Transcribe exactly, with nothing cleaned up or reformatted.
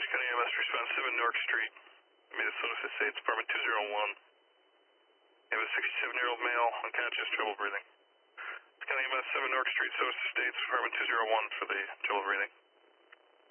Orange County E M S, response seven Newark Street, Minnesota State Department two zero one. You have a sixty-seven-year-old male, unconscious, trouble breathing. County E M S seven Newark Street, Sosa State Department two zero one for the trouble breathing.